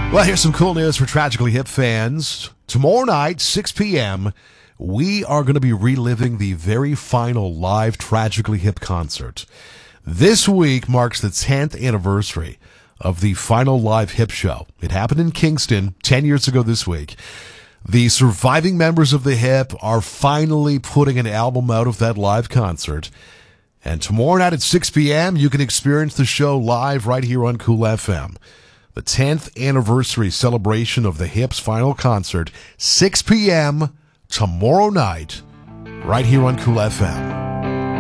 Well, here's some cool news for Tragically Hip fans. Tomorrow night, 6 p.m., we are going to be reliving the very final live Tragically Hip concert. This week marks the 10th anniversary of the final live hip show. It happened in Kingston 10 years ago this week. The surviving members of the Hip are finally putting an album out of that live concert. And tomorrow night at 6 p.m., you can experience the show live right here on Cool FM. The 10th anniversary celebration of the Hip's final concert, 6 p.m. tomorrow night, right here on Cool FM.